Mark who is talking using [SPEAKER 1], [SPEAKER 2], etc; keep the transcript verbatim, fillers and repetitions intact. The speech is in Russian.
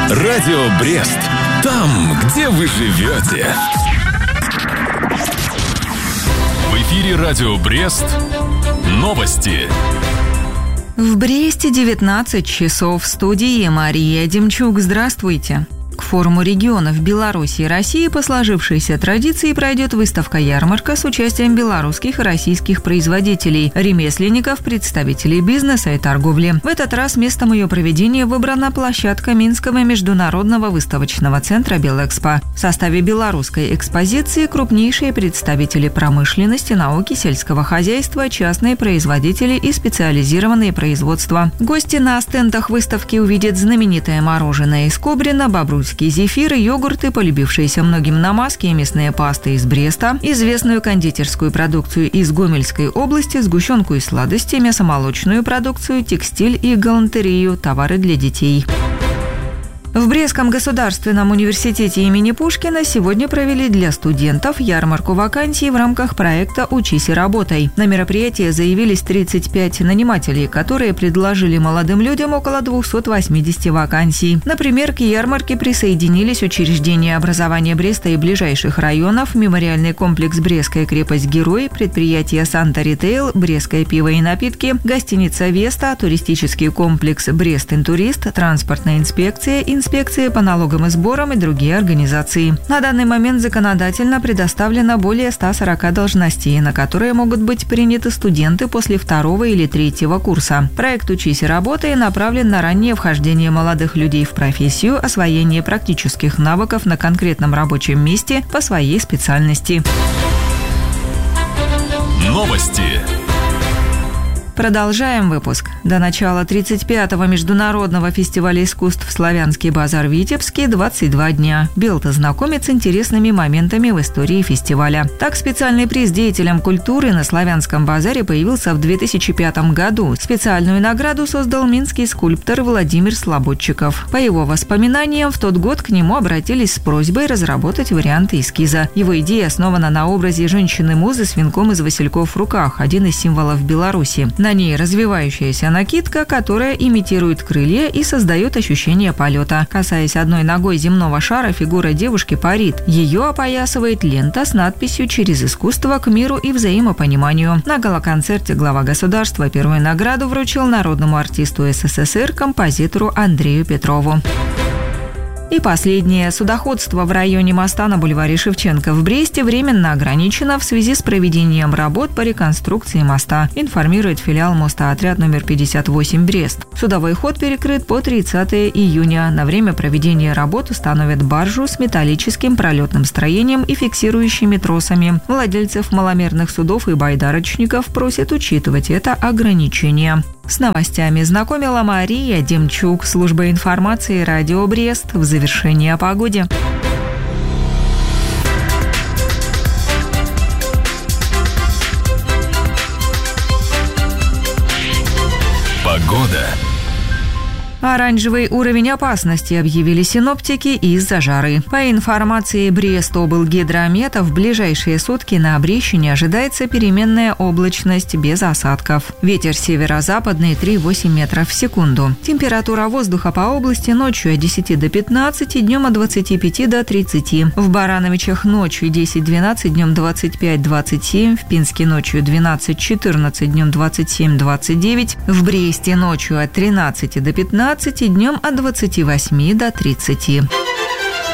[SPEAKER 1] Радио Брест. Там, где вы живете. В эфире Радио Брест. Новости.
[SPEAKER 2] В Бресте девятнадцать часов. В студии Мария Демчук. Здравствуйте. К форуму регионов Беларуси и России по сложившейся традиции пройдет выставка-ярмарка с участием белорусских и российских производителей, ремесленников, представителей бизнеса и торговли. В этот раз местом ее проведения выбрана площадка Минского международного выставочного центра «Белэкспо». В составе белорусской экспозиции крупнейшие представители промышленности, науки, сельского хозяйства, частные производители и специализированные производства. Гости на стендах выставки увидят знаменитое мороженое из Кобрина, бобру зефиры, йогурты, полюбившиеся многим намазки и мясные пасты из Бреста, известную кондитерскую продукцию из Гомельской области, сгущенку и сладости, мясомолочную продукцию, текстиль и галантерею, товары для детей. В Брестском государственном университете имени Пушкина сегодня провели для студентов ярмарку вакансий в рамках проекта «Учись и работай». На мероприятие заявились тридцать пять нанимателей, которые предложили молодым людям около двести восемьдесят вакансий. Например, к ярмарке присоединились учреждения образования Бреста и ближайших районов, мемориальный комплекс «Брестская крепость Герой», предприятие «Санта Ритейл», «Брестское пиво и напитки», гостиница «Веста», туристический комплекс «Брест Интурист», транспортная инспекция, инспекции по налогам и сборам и другие организации. На данный момент законодательно предоставлено более ста сорока должностей, на которые могут быть приняты студенты после второго или третьего курса. Проект «Учись и работай» направлен на раннее вхождение молодых людей в профессию, освоение практических навыков на конкретном рабочем месте по своей специальности.
[SPEAKER 1] Новости.
[SPEAKER 2] Продолжаем выпуск. До начала тридцать пятого международного фестиваля искусств «Славянский базар» в Витебске двадцать два дня. Белта знакомит с интересными моментами в истории фестиваля. Так, специальный приз деятелям культуры на Славянском базаре появился в две тысячи пятом году. Специальную награду создал минский скульптор Владимир Слободчиков. По его воспоминаниям, в тот год к нему обратились с просьбой разработать варианты эскиза. Его идея основана на образе женщины-музы с венком из васильков в руках, один из символов Беларуси. На ней развивающаяся накидка, которая имитирует крылья и создает ощущение полета. Касаясь одной ногой земного шара, фигура девушки парит. Ее опоясывает лента с надписью «Через искусство к миру и взаимопониманию». На галоконцерте глава государства первую награду вручил народному артисту СССР, композитору Андрею Петрову. И последнее. Судоходство в районе моста на бульваре Шевченко в Бресте временно ограничено в связи с проведением работ по реконструкции моста, информирует филиал моста отряд номер пятьдесят восемь Брест. Судовой ход перекрыт по тридцатое июня. На время проведения работ установят баржу с металлическим пролетным строением и фиксирующими тросами. Владельцев маломерных судов и байдарочников просят учитывать это ограничение. С новостями знакомила Мария Демчук, служба информации «Радио Брест». В завершении о погоде.
[SPEAKER 1] Погода.
[SPEAKER 2] Оранжевый уровень опасности объявили синоптики из-за жары. По информации Брестоблгидромета, в ближайшие сутки на Брещине ожидается переменная облачность без осадков. Ветер северо-западный три-восемь метров в секунду. Температура воздуха по области ночью от десяти до пятнадцати, днем от двадцати пяти до тридцати. В Барановичах ночью десять-двенадцать, днем двадцать пять-двадцать семь. В Пинске ночью двенадцать-четырнадцать, днем двадцать семь-двадцать девять. В Бресте ночью от тринадцати до пятнадцати, днем от двадцати восьми до тридцати.